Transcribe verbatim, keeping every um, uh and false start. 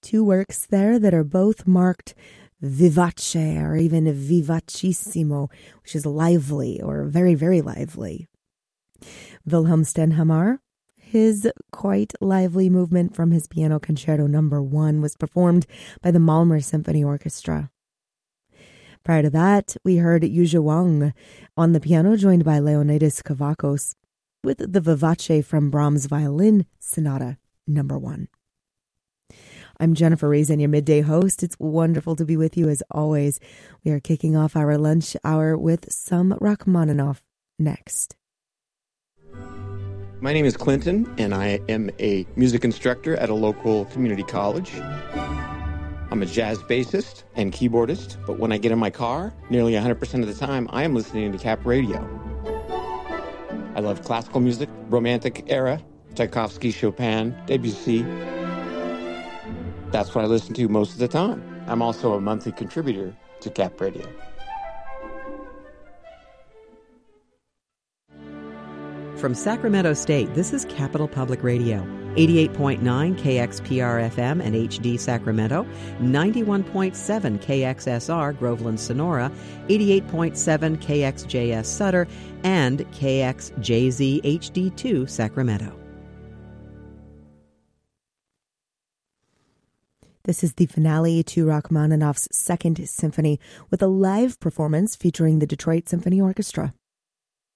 Two works there that are both marked vivace or even vivacissimo, which is lively or very, very lively. Wilhelm Stenhammar, his quite lively movement from his Piano Concerto Number One was performed by the Malmö Symphony Orchestra. Prior to that, we heard Yuzhe Wang on the piano, joined by Leonidas Kavakos, with the vivace from Brahms' Violin Sonata Number One. I'm Jennifer Reason, your midday host. It's wonderful to be with you as always. We are kicking off our lunch hour with some Rachmaninoff next. My name is Clinton, and I am a music instructor at a local community college. I'm a jazz bassist and keyboardist, but when I get in my car, nearly one hundred percent of the time, I am listening to Cap Radio. I love classical music, romantic era, Tchaikovsky, Chopin, Debussy. That's what I listen to most of the time. I'm also a monthly contributor to Cap Radio. From Sacramento State, this is Capital Public Radio, eighty-eight point nine K X P R F M and H D Sacramento, ninety-one point seven K X S R Groveland Sonora, eighty-eight point seven K X J S Sutter, and K X J Z H D two Sacramento. This is the finale to Rachmaninoff's Second Symphony with a live performance featuring the Detroit Symphony Orchestra.